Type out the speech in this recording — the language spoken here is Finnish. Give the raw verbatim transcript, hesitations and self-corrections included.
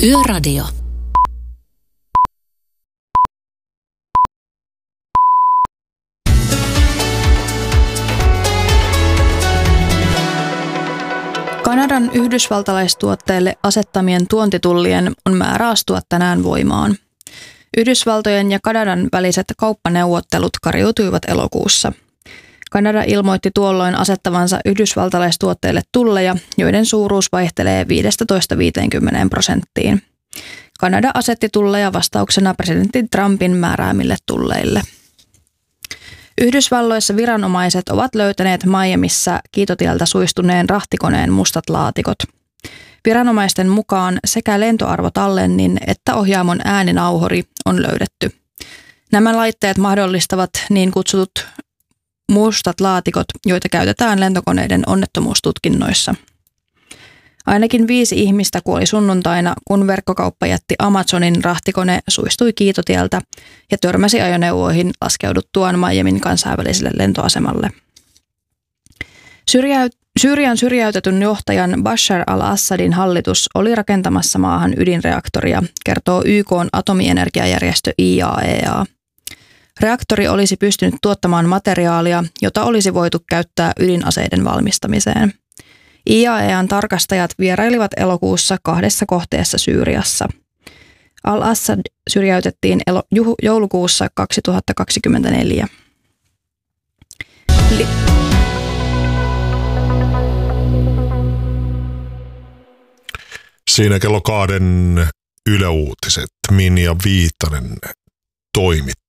Yöradio. Kanadan yhdysvaltalaistuotteille asettamien tuontitullien on määrä astua tänään voimaan. Yhdysvaltojen ja Kanadan väliset kauppaneuvottelut kariutuivat elokuussa. Kanada ilmoitti tuolloin asettavansa yhdysvaltalaistuotteille tulleja, joiden suuruus vaihtelee viisitoista viisikymmentä prosenttiin. Kanada asetti tulleja vastauksena presidentti Trumpin määräämille tulleille. Yhdysvalloissa viranomaiset ovat löytäneet Miamiissa Kiitotieltä suistuneen rahtikoneen mustat laatikot. Viranomaisten mukaan sekä lentoarvotallennin että ohjaamon ääninauhuri on löydetty. Nämä laitteet mahdollistavat niin kutsutut mustat laatikot, joita käytetään lentokoneiden onnettomuustutkinnoissa. Ainakin viisi ihmistä kuoli sunnuntaina, kun verkkokauppajätti Amazonin rahtikone suistui Kiitotieltä ja törmäsi ajoneuvoihin laskeuduttuaan Miamin kansainväliselle lentoasemalle. Syrjäyt- Syyrian syrjäytetyn johtajan Bashar al-Assadin hallitus oli rakentamassa maahan ydinreaktoria, kertoo Y K:n atomienergiajärjestö I A E A. Reaktori olisi pystynyt tuottamaan materiaalia, jota olisi voitu käyttää ydinaseiden valmistamiseen. I A E A:n tarkastajat vierailivat elokuussa kahdessa kohteessa Syyriassa. Al-Assad syrjäytettiin elo- juh- joulukuussa kaksituhattakaksikymmentäneljä. Li- Siinä kello kahden Yle Uutiset. Minja Viitanen toimitti.